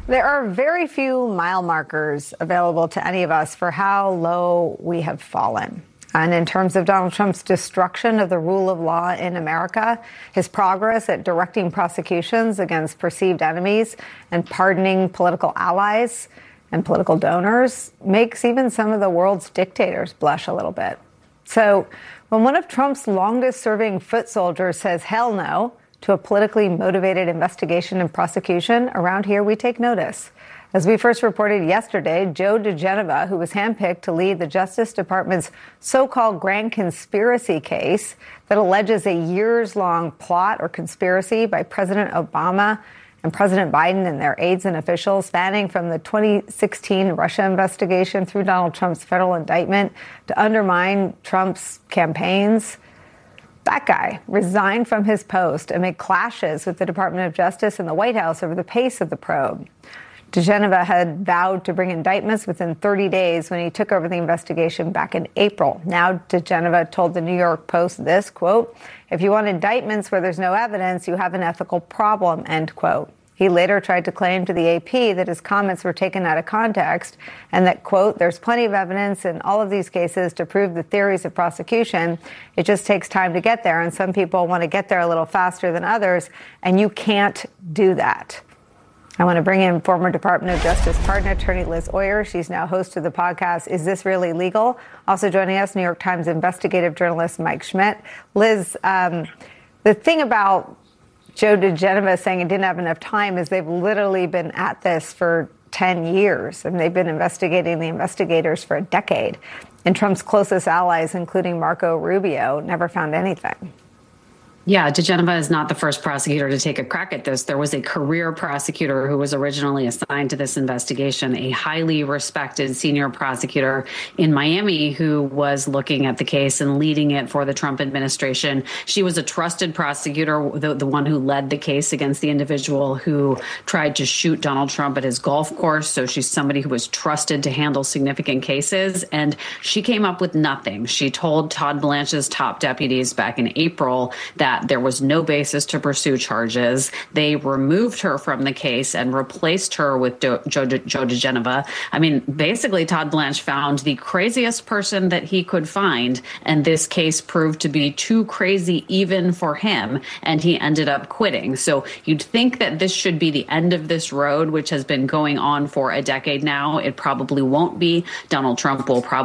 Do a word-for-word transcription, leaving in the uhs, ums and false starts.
There are very few mile markers available to any of us for how low we have fallen. And in terms of Donald Trump's destruction of the rule of law in America, his progress at directing prosecutions against perceived enemies and pardoning political allies and political donors makes even some of the world's dictators blush a little bit. So when one of Trump's longest-serving foot soldiers says hell no to a politically motivated investigation and prosecution, around here we take notice. As we first reported yesterday, Joe diGenova, who was handpicked to lead the Justice Department's so-called grand conspiracy case that alleges a years-long plot or conspiracy by President Obama and President Biden and their aides and officials, spanning from the twenty sixteen Russia investigation through Donald Trump's federal indictment to undermine Trump's campaigns. That guy resigned from his post amid clashes with the Department of Justice and the White House over the pace of the probe. diGenova had vowed to bring indictments within thirty days when he took over the investigation back in April. Now, diGenova told the New York Post this, quote, "If you want indictments where there's no evidence, you have an ethical problem," end quote. He later tried to claim to the A P that his comments were taken out of context and that, quote, "There's plenty of evidence in all of these cases to prove the theories of prosecution. It just takes time to get there, and some people want to get there a little faster than others, and you can't do that." I want to bring in former Department of Justice partner attorney Liz Oyer. She's now host of the podcast, Is This Really Legal? Also joining us, New York Times investigative journalist Mike Schmidt. Liz, um, the thing about Joe diGenova saying it didn't have enough time is they've literally been at this for ten years, and they've been investigating the investigators for a decade. And Trump's closest allies, including Marco Rubio, never found anything. Yeah, diGenova is not the first prosecutor to take a crack at this. There was a career prosecutor who was originally assigned to this investigation, a highly respected senior prosecutor in Miami who was looking at the case and leading it for the Trump administration. She was a trusted prosecutor, the, the one who led the case against the individual who tried to shoot Donald Trump at his golf course. So she's somebody who was trusted to handle significant cases. And she came up with nothing. She told Todd Blanche's top deputies back in April that there was no basis to pursue charges. They removed her from the case and replaced her with Joe, Joe, Joe diGenova. I mean, basically, Todd Blanche found the craziest person that he could find, and this case proved to be too crazy even for him, and he ended up quitting. So you'd think that this should be the end of this road, which has been going on for a decade now. It probably won't be. Donald Trump will probably